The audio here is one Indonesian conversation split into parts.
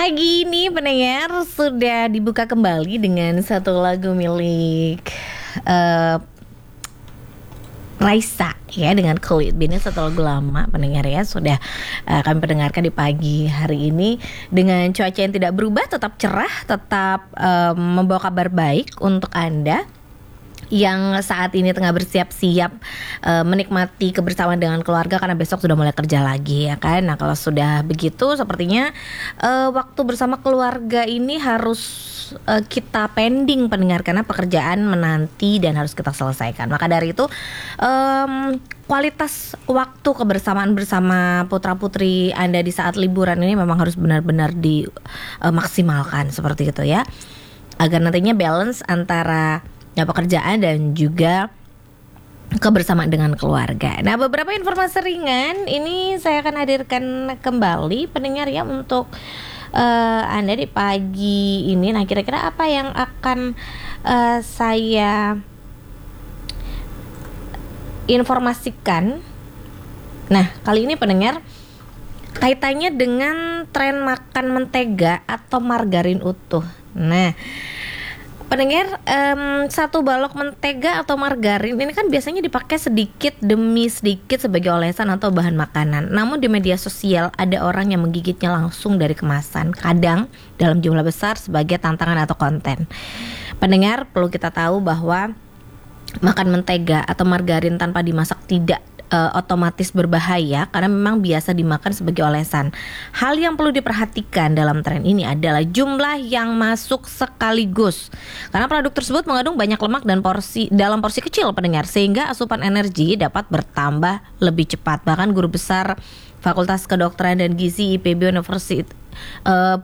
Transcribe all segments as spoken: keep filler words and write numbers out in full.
Pagi ini pendengar sudah dibuka kembali dengan satu lagu milik uh, Raisa ya, dengan Cold It. Ini satu lagu lama pendengar ya, sudah uh, kami pendengarkan di pagi hari ini dengan cuaca yang tidak berubah, tetap cerah, tetap uh, membawa kabar baik untuk Anda yang saat ini tengah bersiap-siap uh, menikmati kebersamaan dengan keluarga karena besok sudah mulai kerja lagi ya kan. Nah kalau sudah begitu sepertinya uh, waktu bersama keluarga ini harus uh, kita pending pendengar, karena pekerjaan menanti dan harus kita selesaikan. Maka dari itu um, kualitas waktu kebersamaan bersama putra-putri Anda di saat liburan ini memang harus benar-benar dimaksimalkan uh, seperti itu ya, agar nantinya balance antara ya pekerjaan dan juga kebersamaan dengan keluarga. Nah, beberapa informasi ringan ini saya akan hadirkan kembali pendengar ya untuk uh, Anda di pagi ini. Nah, kira-kira apa yang akan uh, saya informasikan? Nah, kali ini pendengar kaitannya dengan tren makan mentega atau margarin utuh. Nah, pendengar, um, satu balok mentega atau margarin ini kan biasanya dipakai sedikit demi sedikit sebagai olesan atau bahan makanan. Namun di media sosial ada orang yang menggigitnya langsung dari kemasan, kadang dalam jumlah besar sebagai tantangan atau konten. Pendengar, perlu kita tahu bahwa makan mentega atau margarin tanpa dimasak tidak Uh, otomatis berbahaya karena memang biasa dimakan sebagai olesan. Hal yang perlu diperhatikan dalam tren ini adalah jumlah yang masuk sekaligus, karena produk tersebut mengandung banyak lemak dan porsi dalam porsi kecil pendengar, sehingga asupan energi dapat bertambah lebih cepat. Bahkan guru besar Fakultas Kedokteran dan Gizi I P B Universitas uh,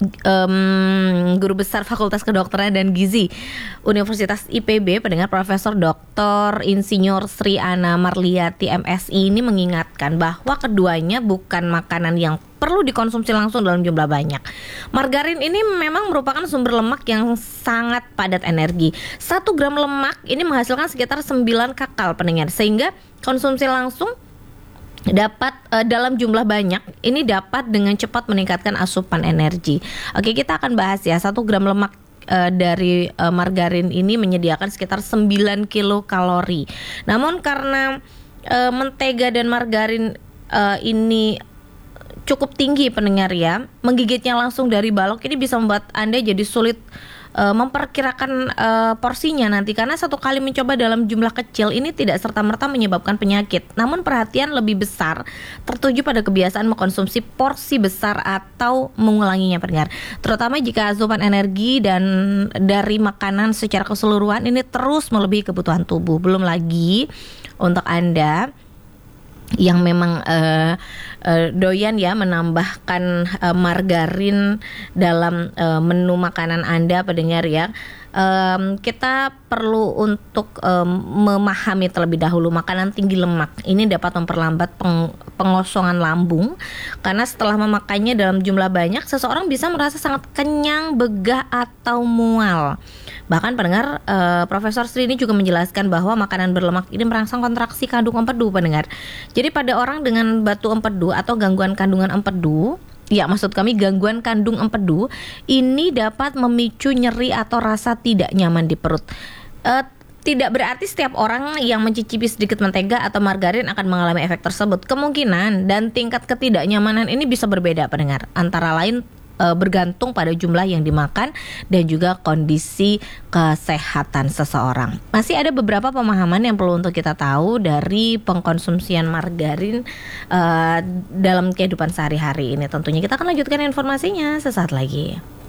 Um, guru besar Fakultas Kedokteran dan Gizi Universitas I P B pendengar Profesor Doktor Insinyur Sri Ana Marliati M Si ini mengingatkan bahwa keduanya bukan makanan yang perlu dikonsumsi langsung dalam jumlah banyak. Margarin ini memang merupakan sumber lemak yang sangat padat energi. Satu gram lemak ini menghasilkan sekitar sembilan kakal pendengar, sehingga konsumsi langsung dapat uh, dalam jumlah banyak ini dapat dengan cepat meningkatkan asupan energi. Oke, kita akan bahas ya, satu gram lemak uh, dari uh, margarin ini menyediakan sekitar sembilan kilokalori. Namun karena uh, mentega dan margarin uh, ini cukup tinggi pendengar ya, menggigitnya langsung dari balok ini bisa membuat Anda jadi sulit Uh, memperkirakan uh, porsinya nanti, karena satu kali mencoba dalam jumlah kecil ini tidak serta-merta menyebabkan penyakit. Namun perhatian lebih besar tertuju pada kebiasaan mengkonsumsi porsi besar atau mengulanginya pendengar, terutama jika asupan energi dan dari makanan secara keseluruhan ini terus melebihi kebutuhan tubuh. Belum lagi untuk Anda yang memang uh, uh, doyan ya menambahkan uh, margarin dalam uh, menu makanan Anda pendengar ya, um, kita perlu untuk um, memahami terlebih dahulu makanan tinggi lemak ini dapat memperlambat peng- pengosongan lambung, karena setelah memakannya dalam jumlah banyak seseorang bisa merasa sangat kenyang, begah atau mual. Bahkan pendengar, uh, Profesor Sri ini juga menjelaskan bahwa makanan berlemak ini merangsang kontraksi kandung empedu pendengar. Jadi pada orang dengan batu empedu atau gangguan kandungan empedu, ya maksud kami gangguan kandung empedu, ini dapat memicu nyeri atau rasa tidak nyaman di perut. Uh, Tidak berarti setiap orang yang mencicipi sedikit mentega atau margarin akan mengalami efek tersebut. Kemungkinan dan tingkat ketidaknyamanan ini bisa berbeda pendengar, antara lain e, bergantung pada jumlah yang dimakan dan juga kondisi kesehatan seseorang. Masih ada beberapa pemahaman yang perlu untuk kita tahu dari pengkonsumsian margarin e, dalam kehidupan sehari-hari ini. Tentunya kita akan lanjutkan informasinya sesaat lagi.